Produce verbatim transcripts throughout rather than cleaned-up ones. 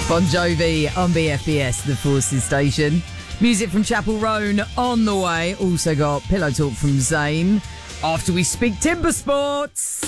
Bon Jovi on B F B S, the Forces station. Music from Chapel Roan on the way. Also got Pillow Talk from Zayn. After we speak timber sports.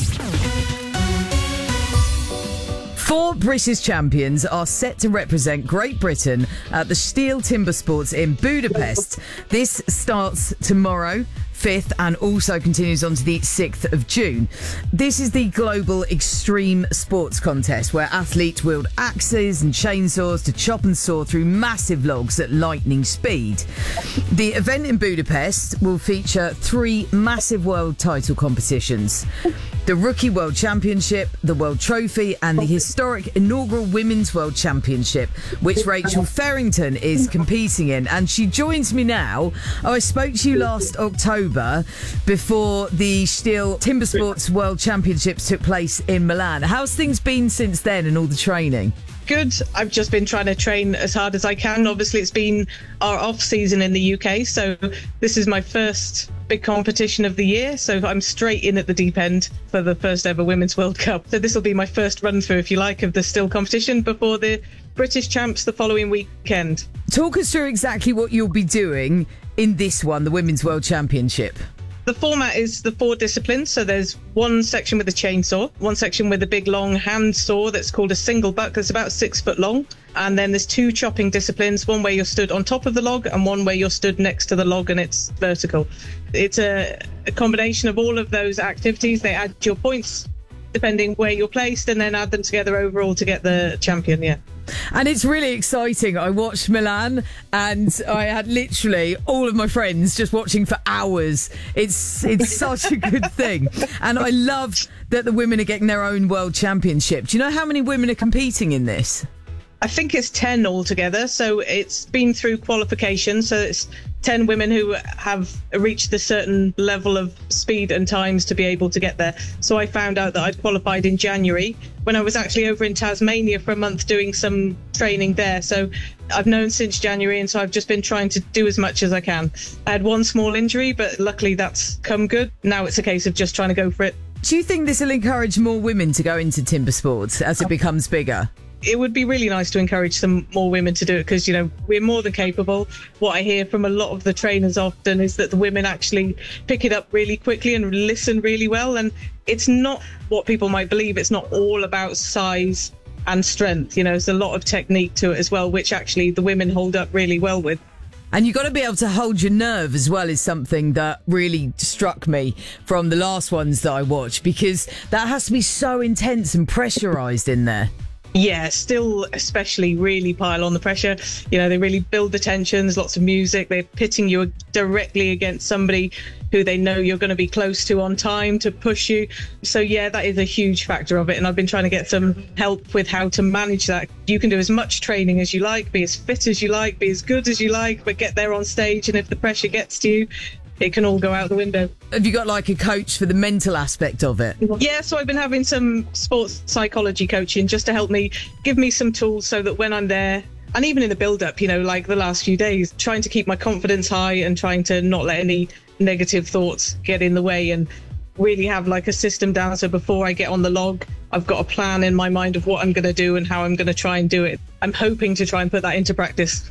Four British champions are set to represent Great Britain at the Steel Timber Sports in Budapest. This starts tomorrow, fifth, and also continues on to the sixth of June. This is the global extreme sports contest where athletes wield axes and chainsaws to chop and saw through massive logs at lightning speed. The event in Budapest will feature three massive world title competitions: the Rookie World Championship, the World Trophy, and the historic inaugural Women's World Championship, which Rachel Farrington is competing in. And she joins me now. Oh, I spoke to you last October before the Steel Timber Sports World Championships took place in Milan. How's things been since then and all the training? Good. I've just been trying to train as hard as I can. Obviously, it's been our off season in the U K, so this is my first big competition of the year. So I'm straight in at the deep end for the first ever Women's World Cup. So this will be my first run through, if you like, of the still competition before the British champs the following weekend. Talk us through exactly what you'll be doing in this one, the Women's World Championship. The format is the four disciplines. So there's one section with a chainsaw, one section with a big long hand saw that's called a single buck that's about six foot long. And then there's two chopping disciplines, one where you're stood on top of the log and one where you're stood next to the log and it's vertical. It's a, a combination of all of those activities. They add your points depending where you're placed and then add them together overall to get the champion, yeah. And it's really exciting. I watched Milan and I had literally all of my friends just watching for hours. It's it's such a good thing. And I love that the women are getting their own world championship. Do you know how many women are competing in this? I think it's ten altogether. So it's been through qualification. So it's ten women who have reached a certain level of speed and times to be able to get there. So I found out that I'd qualified in January when I was actually over in Tasmania for a month doing some training there. So I've known since January, and so I've just been trying to do as much as I can. I had one small injury, but luckily that's come good. Now it's a case of just trying to go for it. Do you think this will encourage more women to go into timber sports as it becomes bigger? It would be really nice to encourage some more women to do it because, you know, we're more than capable. What I hear from a lot of the trainers often is that the women actually pick it up really quickly and listen really well. And it's not what people might believe. It's not all about size and strength. You know, there's a lot of technique to it as well, which actually the women hold up really well with. And you've got to be able to hold your nerve as well is something that really struck me from the last ones that I watched, because that has to be so intense and pressurised in there. Yeah, still especially really pile on the pressure. You know, they really build the tensions, lots of music. They're pitting you directly against somebody who they know you're going to be close to on time to push you. So, yeah, that is a huge factor of it. And I've been trying to get some help with how to manage that. You can do as much training as you like, be as fit as you like, be as good as you like, but get there on stage. And if the pressure gets to you, it can all go out the window. Have you got like a coach for the mental aspect of it? Yeah, so I've been having some sports psychology coaching just to help me, give me some tools so that when I'm there, and even in the build-up, you know, like the last few days, trying to keep my confidence high and trying to not let any negative thoughts get in the way and really have like a system down. So before I get on the log, I've got a plan in my mind of what I'm going to do and how I'm going to try and do it. I'm hoping to try and put that into practice.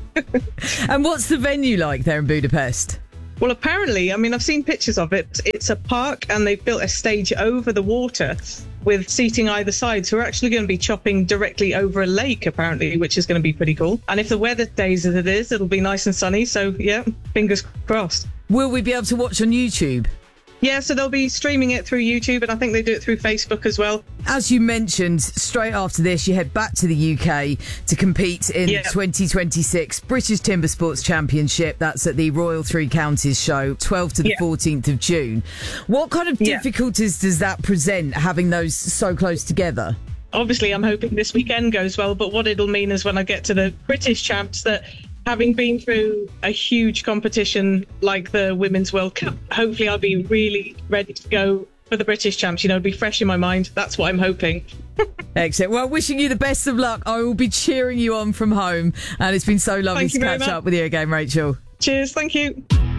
And what's the venue like there in Budapest? Well, apparently, I mean, I've seen pictures of it. It's a park and they've built a stage over the water with seating either side. So we're actually going to be chopping directly over a lake, apparently, which is going to be pretty cool. And if the weather stays as it is, it'll be nice and sunny. So, yeah, fingers crossed. Will we be able to watch on YouTube? Yeah, so they'll be streaming it through YouTube, and I think they do it through Facebook as well. As you mentioned, straight after this, you head back to the U K to compete in yeah. the twenty twenty-six British Timber Sports Championship. That's at the Royal Three Counties show, twelfth to the yeah. fourteenth of June. What kind of yeah. difficulties does that present, having those so close together? Obviously, I'm hoping this weekend goes well, but what it'll mean is when I get to the British champs that, having been through a huge competition like the Women's World Cup, hopefully I'll be really ready to go for the British champs. You know, it'll be fresh in my mind. That's what I'm hoping. Excellent. Well, wishing you the best of luck. I will be cheering you on from home. And it's been so lovely Thank to catch up with you again, Rachel. Cheers. Thank you.